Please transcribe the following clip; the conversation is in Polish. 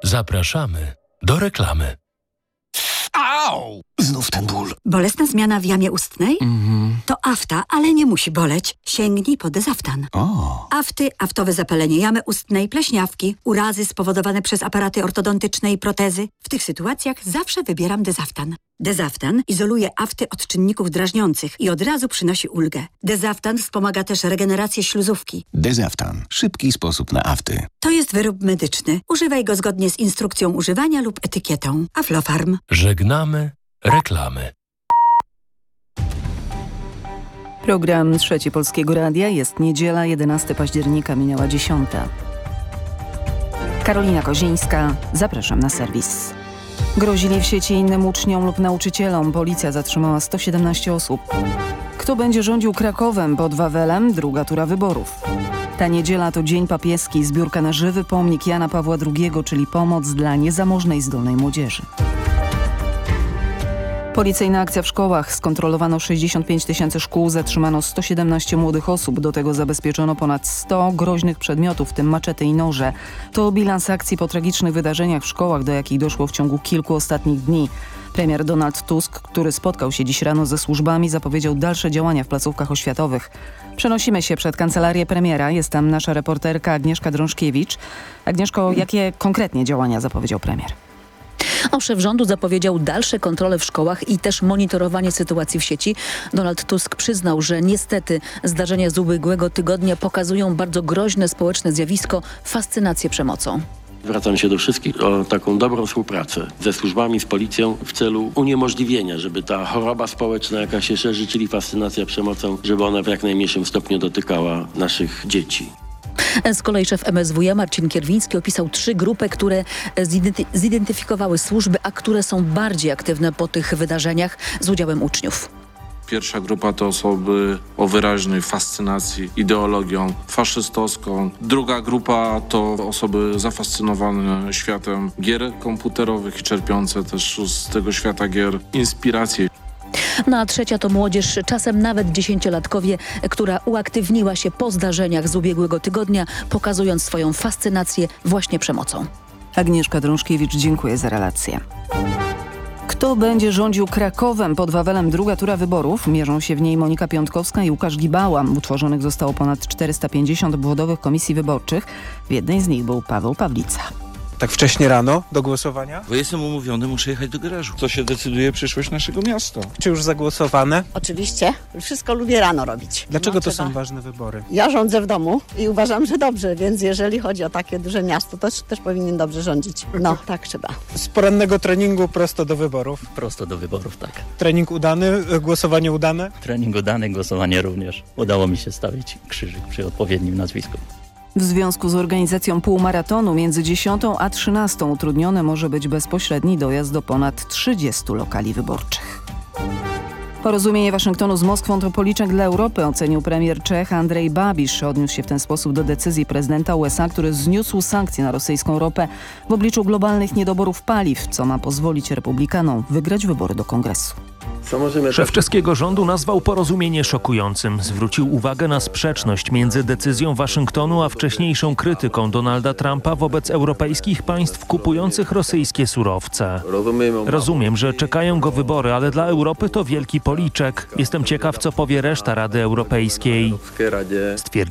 Zapraszamy do reklamy. Au! Znów ten ból. Bolesna zmiana w jamie ustnej? To afta, ale nie musi boleć. Sięgnij po Dezaftan. Afty, aftowe zapalenie jamy ustnej, pleśniawki, urazy spowodowane przez aparaty ortodontyczne i protezy. W tych sytuacjach zawsze wybieram Dezaftan. Dezaftan izoluje afty od czynników drażniących i od razu przynosi ulgę. Dezaftan wspomaga też regenerację śluzówki. Dezaftan. Szybki sposób na afty. To jest wyrób medyczny. Używaj go zgodnie z instrukcją używania lub etykietą. Aflofarm. Żegnamy reklamy. Program Trzeci Polskiego Radia. Jest niedziela, 11 października, minęła 10. Karolina Kozińska, zapraszam na serwis. Grozili w sieci innym uczniom lub nauczycielom. Policja zatrzymała 117 osób. Kto będzie rządził Krakowem pod Wawelem? Druga tura wyborów. Ta niedziela to Dzień Papieski, zbiórka na żywy pomnik Jana Pawła II, czyli pomoc dla niezamożnej zdolnej młodzieży. Policyjna akcja w szkołach. Skontrolowano 65 000 szkół, zatrzymano 117 młodych osób. Do tego zabezpieczono ponad 100 groźnych przedmiotów, w tym maczety i noże. To bilans akcji po tragicznych wydarzeniach w szkołach, do jakich doszło w ciągu kilku ostatnich dni. Premier Donald Tusk, który spotkał się dziś rano ze służbami, zapowiedział dalsze działania w placówkach oświatowych. Przenosimy się przed kancelarię premiera. Jest tam nasza reporterka Agnieszka Drążkiewicz. Agnieszko, jakie konkretnie działania zapowiedział premier? Szef rządu zapowiedział dalsze kontrole w szkołach i też monitorowanie sytuacji w sieci. Donald Tusk przyznał, że niestety zdarzenia z ubiegłego tygodnia pokazują bardzo groźne społeczne zjawisko – fascynację przemocą. Zwracam się do wszystkich o taką dobrą współpracę ze służbami, z policją w celu uniemożliwienia, żeby ta choroba społeczna, jaka się szerzy, czyli fascynacja przemocą, żeby ona w jak najmniejszym stopniu dotykała naszych dzieci. Z kolei szef MSWiA Marcin Kierwiński opisał 3 grupy, które zidentyfikowały służby, a które są bardziej aktywne po tych wydarzeniach z udziałem uczniów. Pierwsza grupa to osoby o wyraźnej fascynacji ideologią faszystowską. Druga grupa to osoby zafascynowane światem gier komputerowych i czerpiące też z tego świata gier inspiracje. A trzecia to młodzież, czasem nawet 10-latkowie, która uaktywniła się po zdarzeniach z ubiegłego tygodnia, pokazując swoją fascynację właśnie przemocą. Agnieszka Drążkiewicz, dziękuję za relację. Kto będzie rządził Krakowem pod Wawelem? Druga tura wyborów. Mierzą się w niej Monika Piątkowska i Łukasz Gibała. Utworzonych zostało ponad 450 obwodowych komisji wyborczych. W jednej z nich był Paweł Pawlica. Tak wcześnie rano do głosowania? Bo jestem umówiony, muszę jechać do garażu. To się decyduje przyszłość naszego miasta. Czy już zagłosowane? Oczywiście. Wszystko lubię rano robić. Dlaczego to są ważne wybory? Ja rządzę w domu i uważam, że dobrze, więc jeżeli chodzi o takie duże miasto, to też powinien dobrze rządzić. No, tak trzeba. Z porannego treningu prosto do wyborów? Prosto do wyborów, tak. Trening udany, głosowanie udane? Trening udany, głosowanie również. Udało mi się stawić krzyżyk przy odpowiednim nazwisku. W związku z organizacją półmaratonu między 10 a 13 utrudniony może być bezpośredni dojazd do ponad 30 lokali wyborczych. Porozumienie Waszyngtonu z Moskwą to policzek dla Europy, ocenił premier Czech Andrej Babiš. Odniósł się w ten sposób do decyzji prezydenta USA, który zniósł sankcje na rosyjską ropę w obliczu globalnych niedoborów paliw, co ma pozwolić republikanom wygrać wybory do Kongresu. Szef czeskiego rządu nazwał porozumienie szokującym. Zwrócił uwagę na sprzeczność między decyzją Waszyngtonu a wcześniejszą krytyką Donalda Trumpa wobec europejskich państw kupujących rosyjskie surowce. Rozumiem, że czekają go wybory, ale dla Europy to wielki policzek. Jestem ciekaw, co powie reszta Rady Europejskiej. Stwierdził